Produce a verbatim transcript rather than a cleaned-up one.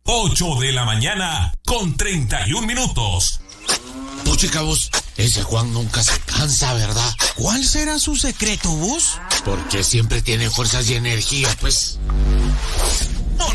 ocho de la mañana con treinta y un minutos. Puchica, vos, ese Juan nunca se cansa, ¿verdad? ¿Cuál será su secreto, vos? Porque siempre tiene fuerzas y energía, pues.